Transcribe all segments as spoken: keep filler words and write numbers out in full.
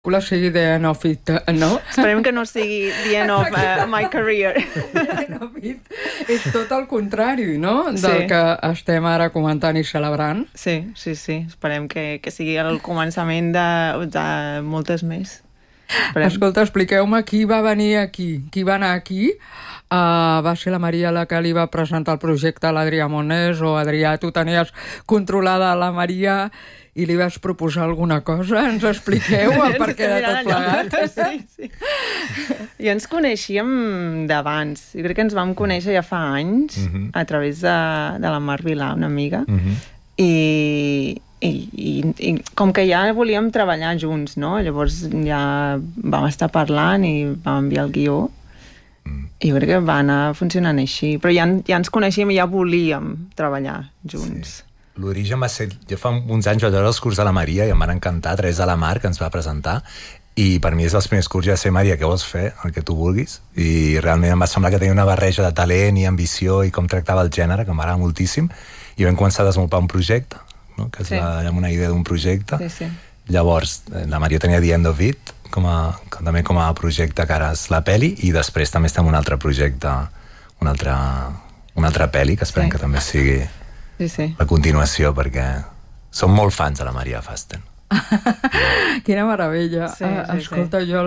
pel·lícula sigui The End of It, no? Esperem que no sigui The End of uh, My Career. The End of It és tot el contrari, no? Del Sí. que estem ara comentant i celebrant. Sí, sí, sí. Esperem que, que sigui el començament de, de moltes més. Esperem. Escolta, expliqueu-me qui va venir aquí, qui va anar aquí. Uh, va ser la Maria la que li va presentar el projecte a l'Adrià Monés, o Adrià, tu tenies controlada la Maria i li vas proposar alguna cosa? Ens expliqueu el perquè de tot plegat? Sí, sí. I ens coneixíem d'abans. Jo crec que ens vam conèixer ja fa anys, Mhm. a través de, de la Mar Vilà, una amiga. Mhm. I, i, i, i com que ja volíem treballar junts, no? Llavors ja vam estar parlant i vam enviar el guió. I jo crec que va anar funcionant així. Però ja, ja ens coneixíem i ja volíem treballar junts. Sí. L'origen va ser... Jo fa uns anys vaig veure els curs de la Maria i em van encantar a través de la Mar, que ens va presentar, i per mi és dels primers curs ja ser Maria, què vols fer? El que tu vulguis. I realment em va semblar que tenia una barreja de talent i ambició i com tractava el gènere, que m'agrada moltíssim, i vam començar a desenvolupar un projecte, no? Que és Sí. la, amb una idea d'un projecte. Sí, sí. Llavors, la Maria tenia The End of It, com a, com, també com a projecte que ara és la peli, i després també estem en un altre projecte, una altra, una altra peli, que esperem Sí. que també sigui Sí, sí. la continuació, perquè som molt fans de la Maria Fasten. Quina meravella. Sí, Eh, sí, Escolta, jo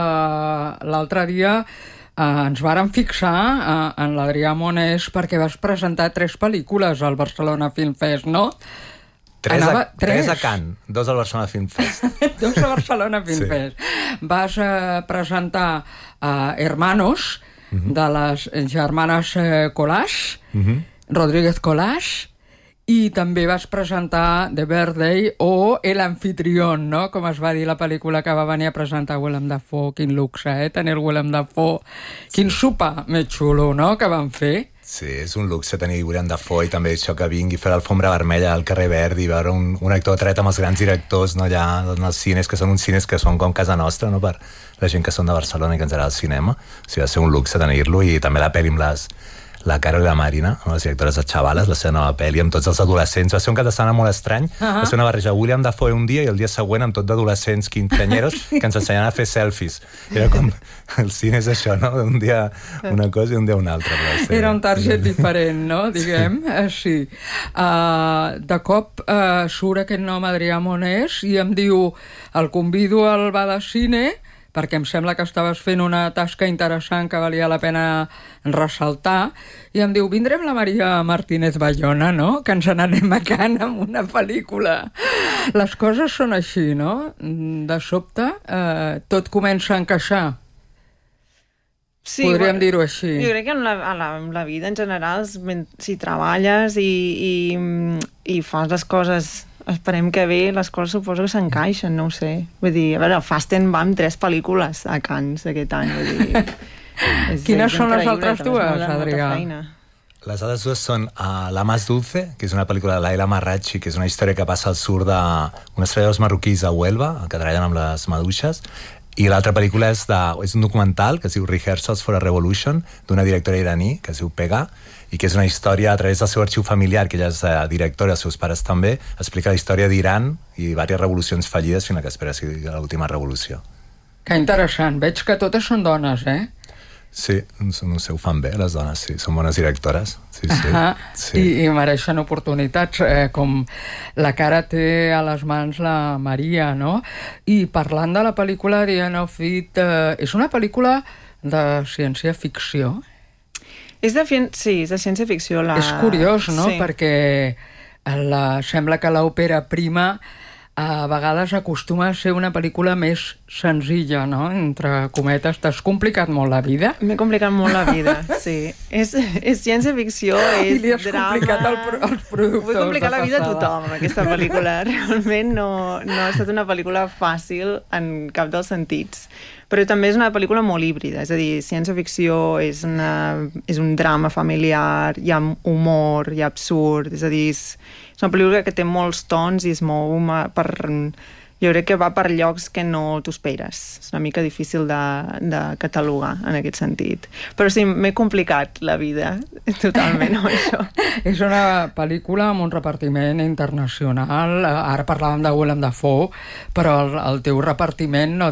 uh, l'altre dia uh, ens vàrem fixar uh, en l'Adrià Monés perquè vas presentar tres pel·lícules al Barcelona Film Fest, no? Tres, Anava- a, tres. tres. a Cannes, dos al Barcelona Film Fest. Dos a Barcelona Film Sí. Fest. Vas uh, presentar uh, Hermanos, de les germanes uh, Colàs, Mhm. Rodríguez Colàs, i també vas presentar The Birthday o El Anfitrión, no? Com es va dir la pel·lícula que va venir a presentar Willem Dafoe. Quin luxe, eh? Tenir el Willem Dafoe. Quin sopar més xulo, no?, que van fer. Sí, és un luxe tenir William Dafoe i també això que vingui a fer l'alfombra vermella al carrer Verd i veure un, un actor tret amb els grans directors, no, allà en els cines, que són uns cines que són com casa nostra, no, per la gent que són de Barcelona i que ens agrada el cinema. O sigui, va ser un luxe tenir-lo, i també la pel·li amb les, la Carol i la Marina, no, les directores de Xavales, la seva nova pel·li amb tots els adolescents. Va ser un cap de setmana molt estrany. Uh -huh. Va ser una barreja William Dafoe un dia i el dia següent amb tot d'adolescents quinceanyeros que ens ensenyaven a fer selfies. Era com... El cine és això, no? Un dia una cosa i un dia una altra. Però sí. Era un target diferent, no?, diguem. Eh, sí. Uh, de cop uh, surt aquest nom Adrià Monés i em diu, el convido al bar de cine perquè em sembla que estaves fent una tasca interessant que valia la pena ressaltar, i em diu, vindrem la Maria Martínez Bayona, no?, que ens n'anem a Cannes amb una pel·lícula. Les coses són així, no? De sobte, eh, tot comença a encaixar. Sí, Podríem bueno, dir-ho així. Jo crec que en la, en la, en la vida en general, si treballes i, i, i fas les coses, esperem que bé, les coses suposo que s'encaixen, no ho sé. Vull dir, a veure, Fasten va amb tres pel·lícules a Cannes aquest any, vull dir... és, Quines és són les increïble, altres també és dues, molta, molta Adrià? feina. Les altres dues són uh, La Más Dulce, que és una pel·lícula de Laila Marrachi, que és una història que passa al sud d'uns treballadors marroquís a Huelva, que treballen amb les maduixes, i l'altra pel·lícula és, de, és un documental que es diu Rehearsals for a Revolution, d'una directora iraní que es diu Pega, i que és una història a través del seu arxiu familiar, que ella és uh, directora, els seus pares també, explica la història d'Iran i diverses revolucions fallides fins que espera sigui l'última revolució. Que interessant. Veig que totes són dones, eh? Sí, no sé, ho fan bé, les dones, sí, són bones directores. Sí, sí. Ah, sí. I, I mereixen oportunitats, eh, com la que ara té a les mans la Maria, no? I parlant de la pel·lícula The End of It, eh, és una pel·lícula de ciència-ficció? És de, fi... sí, és de ciència-ficció. La... És curiós, no? Sí. Perquè la... sembla que l'òpera prima a vegades acostuma a ser una pel·lícula més senzilla, no? Entre cometes, t'has complicat molt la vida? M'he complicat molt la vida, sí. És, és ciència-ficció, és I li has drama... complicat el, pro- els productors. Vull complicar de la vida a passada. tothom, amb aquesta pel·lícula. Realment no, no ha estat una pel·lícula fàcil en cap dels sentits. Però també és una pel·lícula molt híbrida, és a dir, ciència-ficció, és, una, és un drama familiar, hi ha humor, hi ha absurd, és a dir, és, és una pel·lícula que té molts tons i es mou per, jo crec que va per llocs que no t'ho esperes. És una mica difícil de, de catalogar en aquest sentit. Però sí, m'he complicat la vida totalment amb això. És una pel·lícula amb un repartiment internacional. Ara parlàvem de Willem Dafoe, però el, el teu repartiment no